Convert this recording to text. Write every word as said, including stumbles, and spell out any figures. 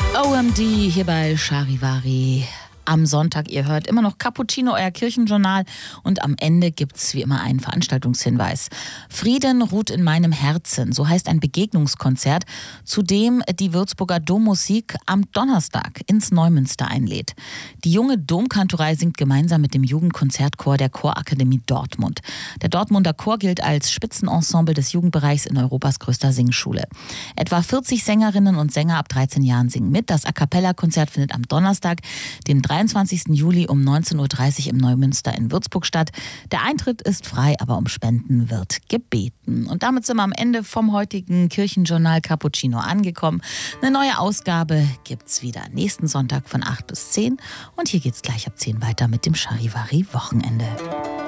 O M D hier bei Charivari. Am Sonntag, ihr hört immer noch Cappuccino, euer Kirchenjournal, und am Ende gibt's wie immer einen Veranstaltungshinweis. Frieden ruht in meinem Herzen, so heißt ein Begegnungskonzert, zu dem die Würzburger Dommusik am Donnerstag ins Neumünster einlädt. Die junge Domkantorei singt gemeinsam mit dem Jugendkonzertchor der Chorakademie Dortmund. Der Dortmunder Chor gilt als Spitzenensemble des Jugendbereichs in Europas größter Singschule. Etwa vierzig Sängerinnen und Sänger ab dreizehn Jahren singen mit. Das A-Cappella-Konzert findet am Donnerstag, dem dreiundzwanzigsten Juli um neunzehn Uhr dreißig im Neumünster in Würzburg statt. Der Eintritt ist frei, aber um Spenden wird gebeten. Und damit sind wir am Ende vom heutigen Kirchenjournal Cappuccino angekommen. Eine neue Ausgabe gibt's wieder nächsten Sonntag von acht bis zehn. Und hier geht's gleich ab zehn weiter mit dem Charivari Wochenende.